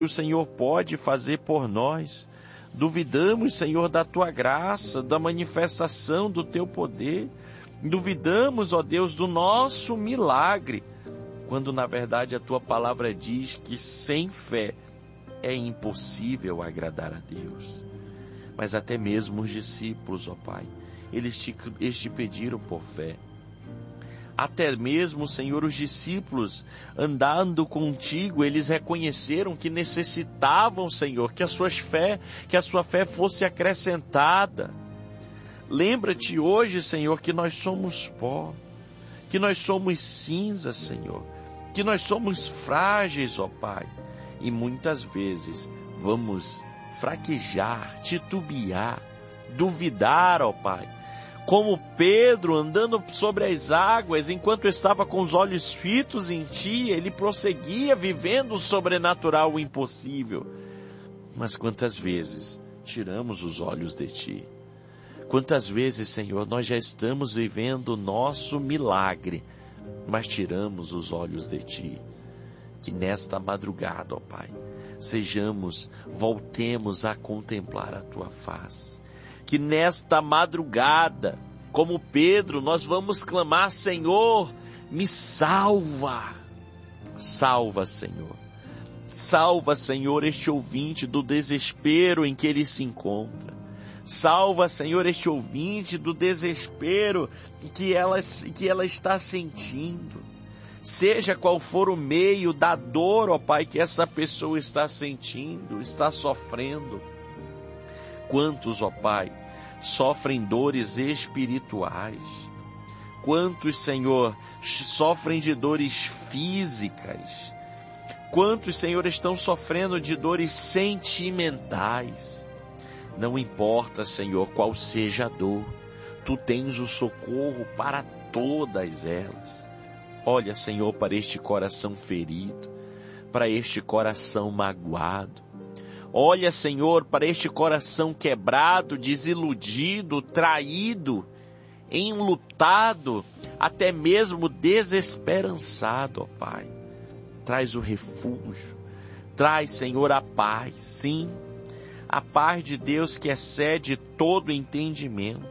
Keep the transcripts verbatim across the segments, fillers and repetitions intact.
o Senhor pode fazer por nós. Duvidamos, Senhor, da Tua graça, da manifestação do Teu poder. Duvidamos, ó Deus, do nosso milagre, quando na verdade a Tua palavra diz que sem fé é impossível agradar a Deus. Mas até mesmo os discípulos, ó Pai, eles te, eles te pediram por fé. Até mesmo, Senhor, os discípulos andando contigo, eles reconheceram que necessitavam, Senhor, que a sua fé, que a sua fé fosse acrescentada. Lembra-te hoje, Senhor, que nós somos pó, que nós somos cinza, Senhor, que nós somos frágeis, ó Pai, e muitas vezes vamos fraquejar, titubear, duvidar, ó Pai. Como Pedro andando sobre as águas, enquanto estava com os olhos fitos em Ti, ele prosseguia vivendo o sobrenatural, o impossível. Mas quantas vezes tiramos os olhos de Ti? Quantas vezes, Senhor, nós já estamos vivendo o nosso milagre, mas tiramos os olhos de Ti? Que nesta madrugada, ó Pai, sejamos, voltemos a contemplar a Tua face. Que nesta madrugada, como Pedro, nós vamos clamar: Senhor, me salva. Salva, Senhor. Salva, Senhor, este ouvinte do desespero em que ele se encontra. Salva, Senhor, este ouvinte do desespero que ela, que ela está sentindo. Seja qual for o meio da dor, ó Pai, que essa pessoa está sentindo, está sofrendo. Quantos, ó Pai, sofrem dores espirituais? Quantos, Senhor, sofrem de dores físicas? Quantos, Senhor, estão sofrendo de dores sentimentais? Não importa, Senhor, qual seja a dor, Tu tens o socorro para todas elas. Olha, Senhor, para este coração ferido, para este coração magoado. Olha, Senhor, para este coração quebrado, desiludido, traído, enlutado, até mesmo desesperançado, ó Pai. Traz o refúgio, traz, Senhor, a paz, sim, a paz de Deus que excede todo entendimento.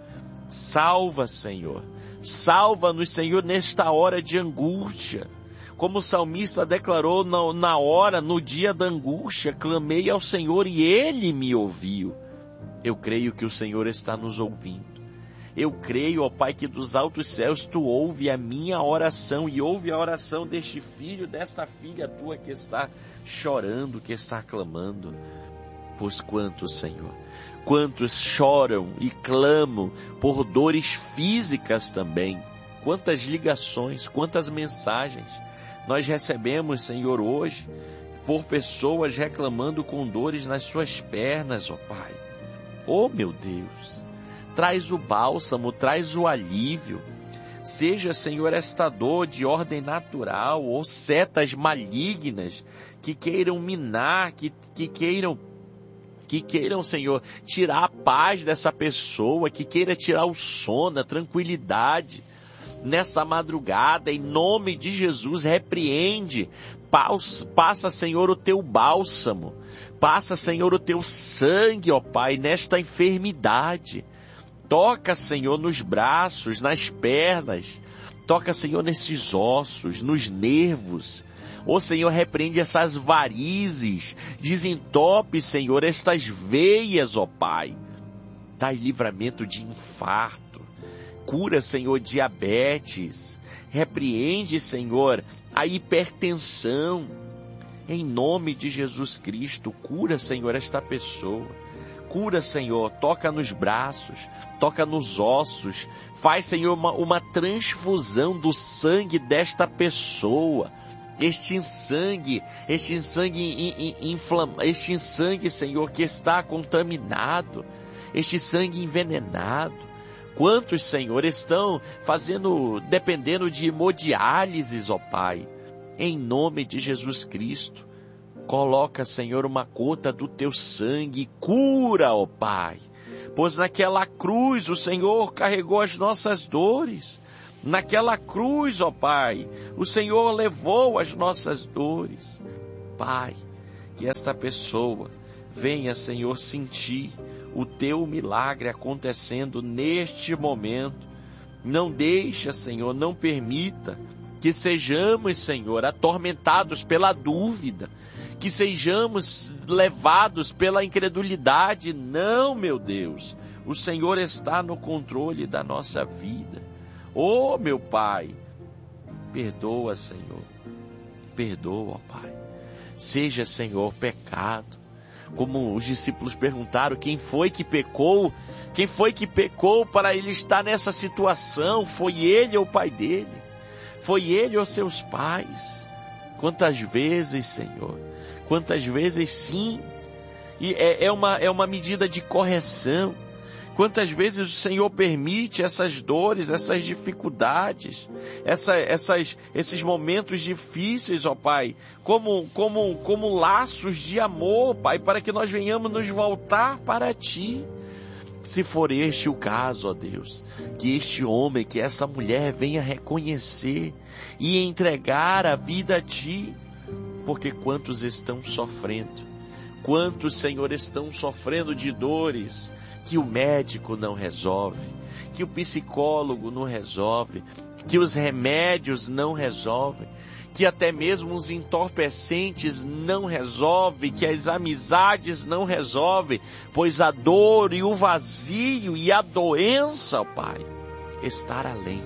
Salva, Senhor, salva-nos, Senhor, nesta hora de angústia. Como o salmista declarou na, na hora, no dia da angústia, clamei ao Senhor e Ele me ouviu. Eu creio que o Senhor está nos ouvindo. Eu creio, ó Pai, que dos altos céus Tu ouve a minha oração e ouve a oração deste filho, desta filha Tua que está chorando, que está clamando. Pois quantos, Senhor, quantos choram e clamam por dores físicas também. Quantas ligações, quantas mensagens nós recebemos, Senhor, hoje, por pessoas reclamando com dores nas suas pernas, ó Pai. Oh, meu Deus, traz o bálsamo, traz o alívio. Seja, Senhor, esta dor de ordem natural ou setas malignas que queiram minar, que, que queiram, que queiram, Senhor, tirar a paz dessa pessoa, que queira tirar o sono, a tranquilidade. Nesta madrugada, em nome de Jesus, repreende, passa, Senhor, o Teu bálsamo, passa, Senhor, o Teu sangue, ó Pai, nesta enfermidade. Toca, Senhor, nos braços, nas pernas, toca, Senhor, nesses ossos, nos nervos. Ó Senhor, repreende essas varizes, desentope, Senhor, estas veias, ó Pai. Dai livramento de infarto. Cura, Senhor, diabetes. Repreende, Senhor, a hipertensão. Em nome de Jesus Cristo, cura, Senhor, esta pessoa. Cura, Senhor, toca nos braços, toca nos ossos. Faz, Senhor, uma, uma transfusão do sangue desta pessoa. Este sangue, este sangue inflamado, este sangue, Senhor, que está contaminado. Este sangue envenenado. Quantos, Senhor, estão fazendo, dependendo de hemodiálise, ó Pai. Em nome de Jesus Cristo, coloca, Senhor, uma gota do Teu sangue e cura, ó Pai. Pois naquela cruz o Senhor carregou as nossas dores. Naquela cruz, ó Pai, o Senhor levou as nossas dores. Pai, que esta pessoa venha, Senhor, sentir o teu milagre acontecendo neste momento. Não deixa, Senhor, não permita que sejamos, Senhor, atormentados pela dúvida, que sejamos levados pela incredulidade. Não, meu Deus, o Senhor está no controle da nossa vida. Oh, meu Pai, perdoa, Senhor, perdoa, Pai. Seja, Senhor, pecado. Como os discípulos perguntaram, quem foi que pecou? Quem foi que pecou para ele estar nessa situação? Foi ele ou o pai dele? Foi ele ou seus pais? Quantas vezes, Senhor? Quantas vezes sim? E é, é, uma, é uma medida de correção. Quantas vezes o Senhor permite essas dores, essas dificuldades, essa, essas, esses momentos difíceis, ó Pai, como, como, como laços de amor, Pai, para que nós venhamos nos voltar para Ti. Se for este o caso, ó Deus, que este homem, que essa mulher venha reconhecer e entregar a vida a Ti, porque quantos estão sofrendo, quantos, Senhor, estão sofrendo de dores, que o médico não resolve, que o psicólogo não resolve, que os remédios não resolvem, que até mesmo os entorpecentes não resolvem, que as amizades não resolvem, pois a dor e o vazio e a doença, ó Pai, estar além.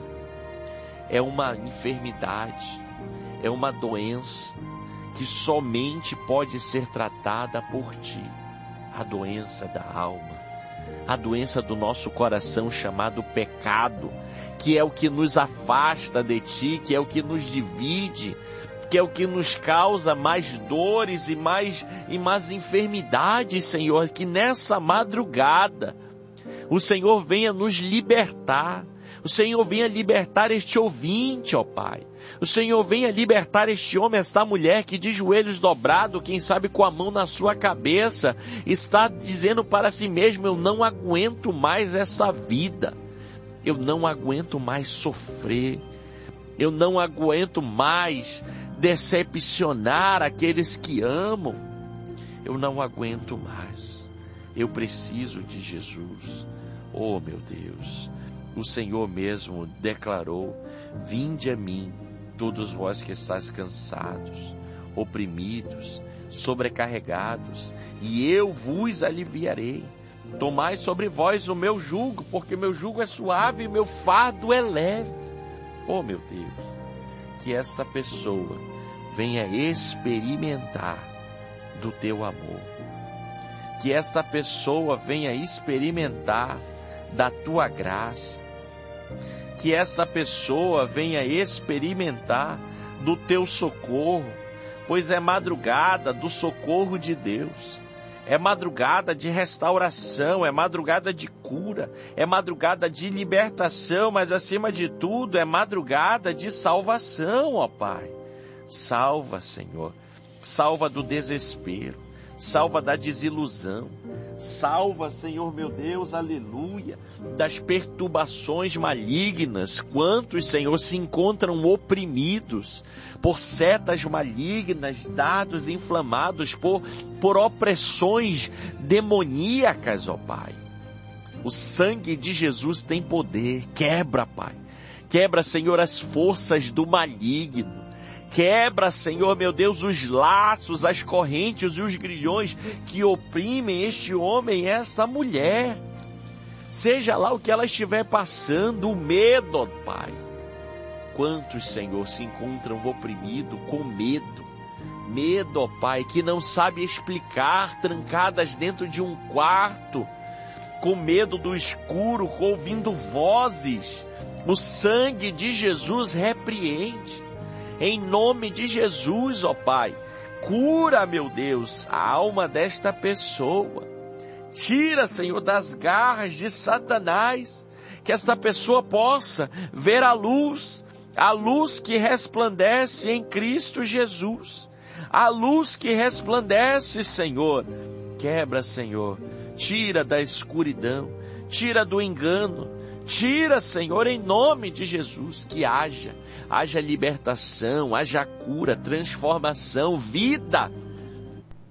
É uma enfermidade, é uma doença que somente pode ser tratada por Ti, a doença da alma. A doença do nosso coração chamado pecado, que é o que nos afasta de Ti, que é o que nos divide, que é o que nos causa mais dores e mais, e mais enfermidades, Senhor, que nessa madrugada o Senhor venha nos libertar, o Senhor venha libertar este ouvinte, ó Pai. O Senhor venha libertar este homem, esta mulher que de joelhos dobrados, quem sabe com a mão na sua cabeça, está dizendo para si mesmo, eu não aguento mais essa vida, eu não aguento mais sofrer, eu não aguento mais decepcionar aqueles que amam, eu não aguento mais, eu preciso de Jesus. Oh meu Deus, o Senhor mesmo declarou, vinde a mim, todos vós que estáis cansados, oprimidos, sobrecarregados, e eu vos aliviarei. Tomai sobre vós o meu jugo, porque meu jugo é suave e meu fardo é leve. Oh meu Deus, que esta pessoa venha experimentar do teu amor, que esta pessoa venha experimentar da tua graça, que esta pessoa venha experimentar do teu socorro, pois é madrugada do socorro de Deus, é madrugada de restauração, é madrugada de cura, é madrugada de libertação, mas acima de tudo é madrugada de salvação, ó Pai. Salva, Senhor, salva do desespero, salva da desilusão, salva, Senhor meu Deus, aleluia, das perturbações malignas. Quantos, Senhor, se encontram oprimidos por setas malignas, dados inflamados, por, por opressões demoníacas, ó Pai. O sangue de Jesus tem poder, quebra, Pai, quebra, Senhor, as forças do maligno. Quebra, Senhor, meu Deus, os laços, as correntes e os grilhões que oprimem este homem e esta mulher. Seja lá o que ela estiver passando, o medo, ó Pai. Quantos, Senhor, se encontram oprimidos com medo? Medo, ó Pai, que não sabe explicar, trancadas dentro de um quarto, com medo do escuro, ouvindo vozes. O sangue de Jesus repreende. Em nome de Jesus, ó Pai, cura, meu Deus, a alma desta pessoa. Tira, Senhor, das garras de Satanás, que esta pessoa possa ver a luz, a luz que resplandece em Cristo Jesus, a luz que resplandece, Senhor. Quebra, Senhor, tira da escuridão, tira do engano, tira, Senhor, em nome de Jesus, que haja, haja libertação, haja cura, transformação, vida.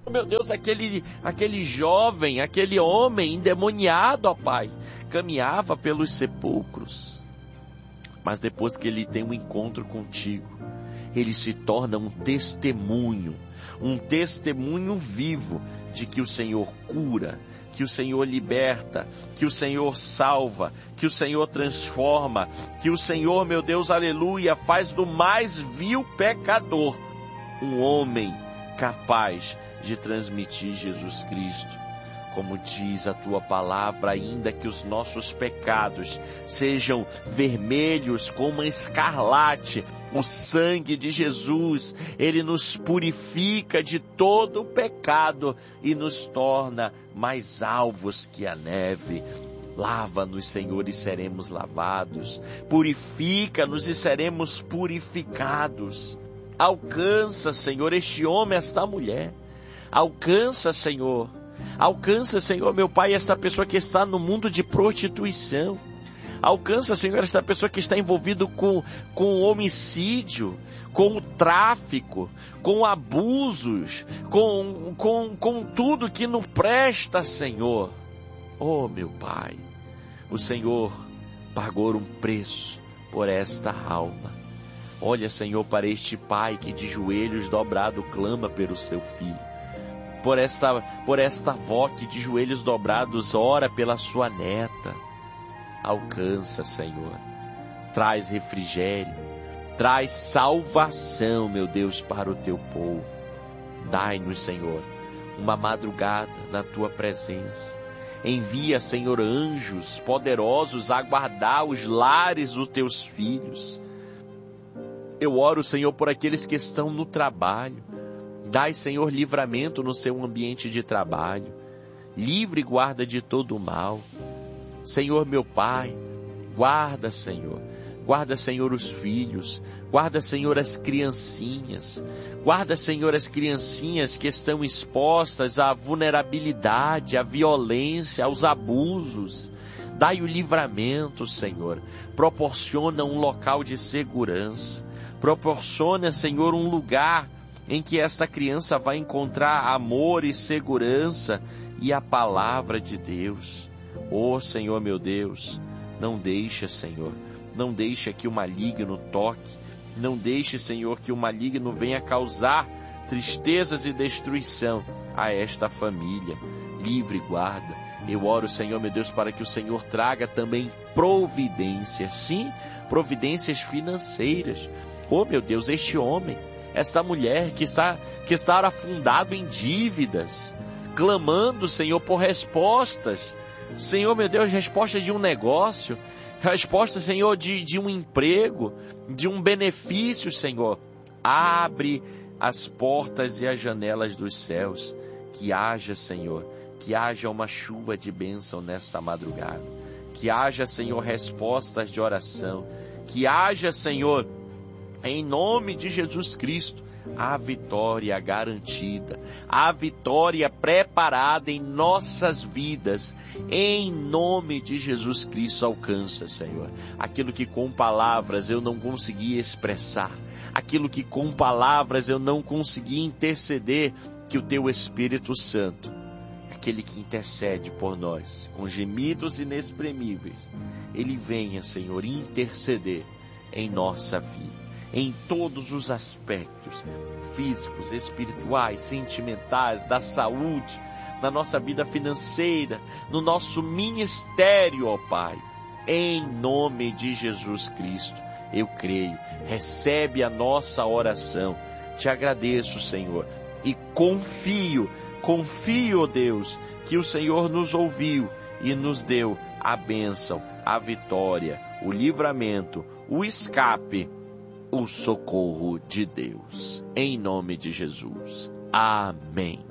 Meu Deus, aquele, aquele jovem, aquele homem endemoniado, ó Pai, caminhava pelos sepulcros. Mas depois que ele tem um encontro contigo, ele se torna um testemunho, um testemunho vivo de que o Senhor cura, que o Senhor liberta, que o Senhor salva, que o Senhor transforma, que o Senhor, meu Deus, aleluia, faz do mais vil pecador um homem capaz de transmitir Jesus Cristo. Como diz a tua palavra, ainda que os nossos pecados sejam vermelhos como escarlate, o sangue de Jesus, ele nos purifica de todo o pecado e nos torna mais alvos que a neve. Lava-nos, Senhor, e seremos lavados. Purifica-nos e seremos purificados. Alcança, Senhor, este homem, esta mulher. Alcança, Senhor. Alcança, Senhor, meu Pai, esta pessoa que está no mundo de prostituição. Alcança, Senhor, esta pessoa que está envolvida com, com o homicídio, com o tráfico, com abusos, com, com, com tudo que não presta, Senhor. Oh, meu Pai, o Senhor pagou um preço por esta alma. Olha, Senhor, para este pai que de joelhos dobrado clama pelo seu filho. Por esta, por esta avó que de joelhos dobrados ora pela sua neta. Alcança, Senhor. Traz refrigério. Traz salvação, meu Deus, para o teu povo. Dai-nos, Senhor, uma madrugada na tua presença. Envia, Senhor, anjos poderosos a guardar os lares dos teus filhos. Eu oro, Senhor, por aqueles que estão no trabalho. Dai, Senhor, livramento no seu ambiente de trabalho. Livre e guarda de todo o mal. Senhor, meu Pai, guarda, Senhor. Guarda, Senhor, os filhos. Guarda, Senhor, as criancinhas. Guarda, Senhor, as criancinhas que estão expostas à vulnerabilidade, à violência, aos abusos. Dai o livramento, Senhor. Proporciona um local de segurança. Proporciona, Senhor, um lugar em que esta criança vai encontrar amor e segurança e a palavra de Deus. Oh, Senhor, meu Deus, não deixa, Senhor, não deixa que o maligno toque, não deixe, Senhor, que o maligno venha causar tristezas e destruição a esta família. Livre e guarda. Eu oro, Senhor, meu Deus, para que o Senhor traga também providências, sim, providências financeiras. Oh, meu Deus, este homem, esta mulher que está, que está afundado em dívidas, clamando, Senhor, por respostas. Senhor, meu Deus, resposta de um negócio, resposta, Senhor, de, de um emprego, de um benefício, Senhor. Abre as portas e as janelas dos céus, que haja, Senhor, que haja uma chuva de bênção nesta madrugada, que haja, Senhor, respostas de oração, que haja, Senhor, em nome de Jesus Cristo, a vitória garantida, a vitória preparada em nossas vidas, em nome de Jesus Cristo. Alcança, Senhor, aquilo que com palavras eu não consegui expressar, aquilo que com palavras eu não consegui interceder, que o Teu Espírito Santo, aquele que intercede por nós, com gemidos inexprimíveis, Ele venha, Senhor, interceder em nossa vida, em todos os aspectos físicos, espirituais, sentimentais, da saúde, na nossa vida financeira, no nosso ministério, ó Pai, em nome de Jesus Cristo. Eu creio, recebe a nossa oração. Te agradeço, Senhor, e confio, confio, ó Deus, que o Senhor nos ouviu e nos deu a bênção, a vitória, o livramento, o escape, o socorro de Deus, em nome de Jesus. Amém.